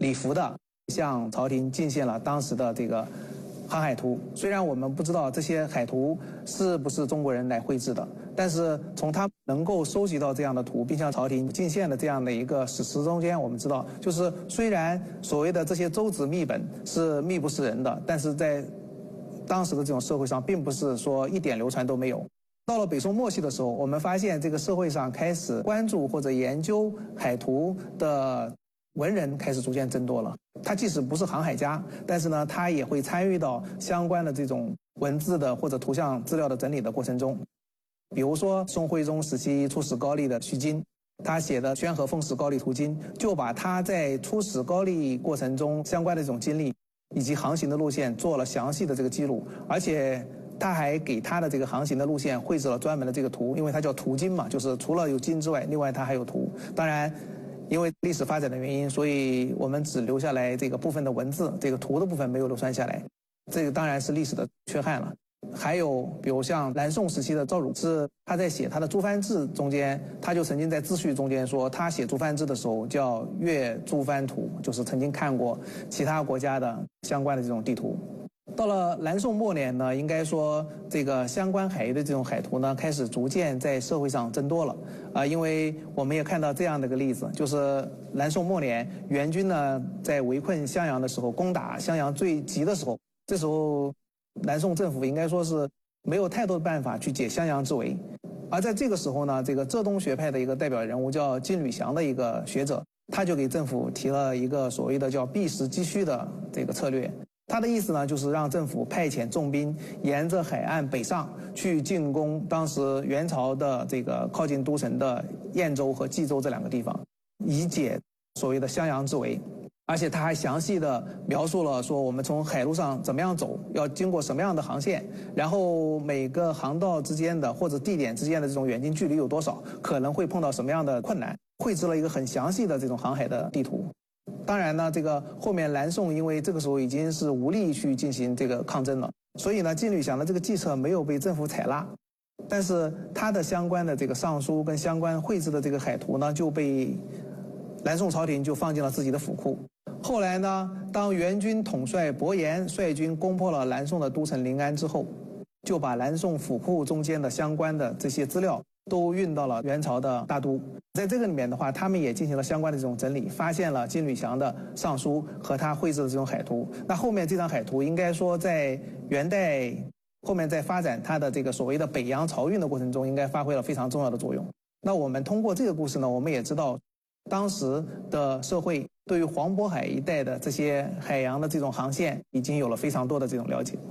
李福的向朝廷进献了当时的这个航海图。虽然我们不知道这些海图是不是中国人来绘制的，但是从他能够收集到这样的图并向朝廷进献的这样的一个史实中间，我们知道，就是虽然所谓的这些州址秘本是秘不示人的，但是在当时的这种社会上，并不是说一点流传都没有。到了北宋末期的时候，我们发现这个社会上开始关注或者研究海图的文人开始逐渐增多了。他即使不是航海家，但是呢，他也会参与到相关的这种文字的或者图像资料的整理的过程中。比如说宋徽宗时期出使高丽的徐经，他写的《宣和奉使高丽图经》，就把他在出使高丽过程中相关的这种经历以及航行的路线做了详细的这个记录，而且他还给他的这个航行的路线绘制了专门的这个图，因为它叫图经嘛，就是除了有经之外，另外它还有图。当然因为历史发展的原因，所以我们只留下来这个部分的文字，这个图的部分没有流传下来，这个当然是历史的缺憾了。还有比如像南宋时期的赵汝之，他在写他的《诸藩志》中间，他就曾经在自序中间说，他写《诸藩志》的时候叫阅诸藩图，就是曾经看过其他国家的相关的这种地图。到了南宋末年呢，应该说这个相关海域的这种海图呢，开始逐渐在社会上增多了因为我们也看到这样的一个例子，就是南宋末年元军呢在围困襄阳的时候，攻打襄阳最急的时候，这时候南宋政府应该说是没有太多的办法去解襄阳之围。而在这个时候呢，这个浙东学派的一个代表人物叫金履祥的一个学者，他就给政府提了一个所谓的叫避实击虚的这个策略。他的意思呢，就是让政府派遣重兵沿着海岸北上，去进攻当时元朝的这个靠近都城的兖州和冀州这两个地方，以解所谓的襄阳之围。而且他还详细的描述了说，我们从海路上怎么样走，要经过什么样的航线，然后每个航道之间的或者地点之间的这种远近距离有多少，可能会碰到什么样的困难，绘制了一个很详细的这种航海的地图。当然呢，这个后面南宋因为这个时候已经是无力去进行这个抗争了，所以呢，金履祥的这个计策没有被政府采纳，但是他的相关的这个上书跟相关绘制的这个海图呢，就被南宋朝廷就放进了自己的府库。后来呢，当元军统帅伯颜率军攻破了南宋的都城临安之后，就把南宋府库中间的相关的这些资料都运到了元朝的大都。在这个里面的话，他们也进行了相关的这种整理，发现了金履祥的上书和他绘制的这种海图。那后面这张海图应该说在元代后面在发展它的这个所谓的北洋漕运的过程中，应该发挥了非常重要的作用。那我们通过这个故事呢，我们也知道当时的社会对于黄渤海一带的这些海洋的这种航线已经有了非常多的这种了解。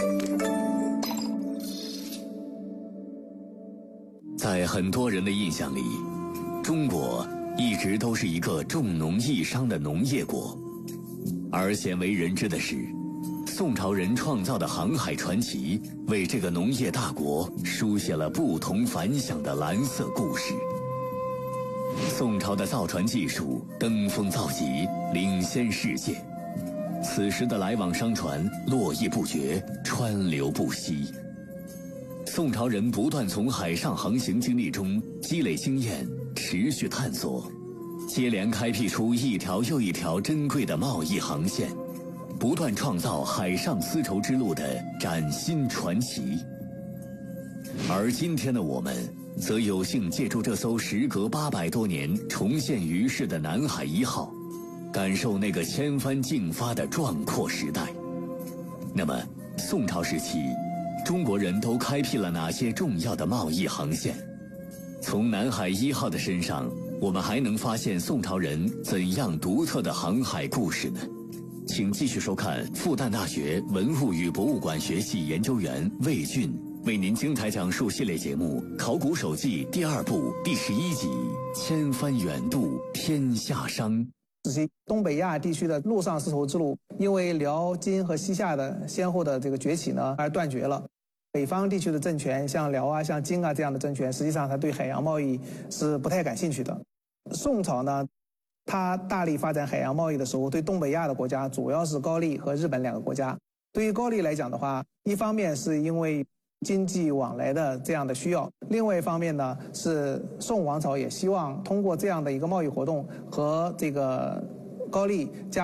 在很多人的印象里，中国一直都是一个重农抑商的农业国，而鲜为人知的是，宋朝人创造的航海传奇为这个农业大国书写了不同凡响的蓝色故事。宋朝的造船技术登峰造极，领先世界。此时的来往商船络绎不绝，川流不息。宋朝人不断从海上航行经历中积累经验，持续探索，接连开辟出一条又一条珍贵的贸易航线，不断创造海上丝绸之路的崭新传奇。而今天的我们则有幸借助这艘时隔800多年重现于世的南海1号，感受那个千帆竞发的壮阔时代。那么宋朝时期中国人都开辟了哪些重要的贸易航线？从南海1号的身上，我们还能发现宋朝人怎样独特的航海故事呢？请继续收看复旦大学文物与博物馆学系研究员魏俊为您精彩讲述系列节目《考古手记》第2部第11集《千帆远渡天下商》。 东北亚地区的陆上丝绸之路因为辽、金和西夏的先后的这个崛起呢而断绝了。北方地区的政权，像辽啊、像金啊这样的政权，实际上它对海洋贸易是不太感兴趣的。宋朝呢，它大力发展海洋贸易的时候，对东北亚的国家，主要是高丽和日本2个国家。对于高丽来讲的话，一方面是因为经济往来的这样的需要，另外一方面呢，是宋王朝也希望通过这样的一个贸易活动和这个高丽加